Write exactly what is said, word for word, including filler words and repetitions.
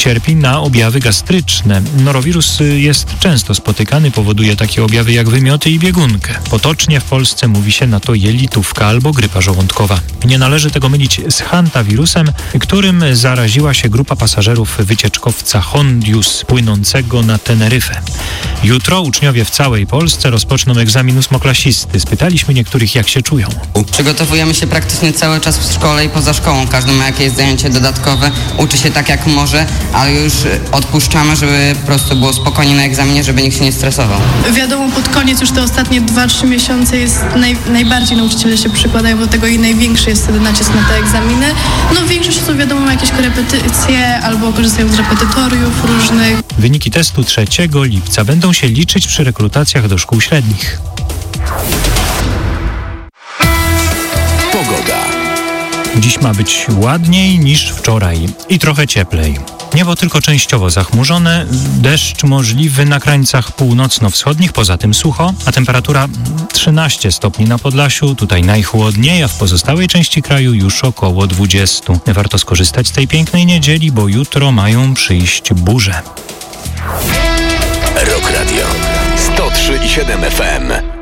cierpi na objawy gastryczne. Norowirus jest często spotykany, powoduje takie objawy jak wymioty i biegunkę. Potocznie w Polsce mówi się na to jelitówka albo grypa żołądkowa. Nie należy tego mylić z hantawirusem, którym zaraziła się grupa pasażerów wycieczkowca Hondius płynącego na Teneryfę. Jutro uczniowie w całej Polsce rozpoczną egzamin ósmoklasisty. Spytaliśmy niektórych, jak się czują. Przygotowujemy się praktycznie cały czas w szkole i poza szkołą. Każdy ma jakieś zajęcie dodatkowe, uczy się tak jak może, ale już odpuszczamy, żeby po prostu było spokojnie na egzaminie, żeby nikt się nie stresował. Wiadomo, pod koniec już te ostatnie dwa trzy miesiące jest naj, najbardziej nauczyciele się przykładają do tego i największy jest wtedy nacisk na te egzaminy. No większość to wiadomo ma jakieś korepetycje albo korzystają z repetytoriów różnych. Wyniki testu trzeciego lipca będą się liczyć przy rekrutacjach do szkół średnich. Pogoda. Dziś ma być ładniej niż wczoraj i trochę cieplej. Niebo tylko częściowo zachmurzone, deszcz możliwy na krańcach północno-wschodnich, poza tym sucho, a temperatura trzynaście stopni na Podlasiu, tutaj najchłodniej, a w pozostałej części kraju już około dwadzieścia. Warto skorzystać z tej pięknej niedzieli, bo jutro mają przyjść burze. Rock Radio sto trzy i siedem F M.